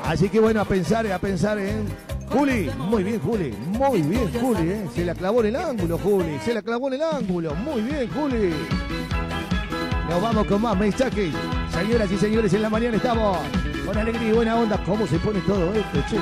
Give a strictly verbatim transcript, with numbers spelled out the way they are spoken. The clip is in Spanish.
Así que bueno, a pensar, a pensar en Juli. Muy bien, Juli. Muy bien, Juli. ¿eh? Se la clavó en el ángulo, Juli. Se la clavó en el ángulo. Muy bien, Juli. Nos vamos con más mensajes. Señoras y señores, en la mañana estamos con alegría y buena onda. ¿Cómo se pone todo esto, che?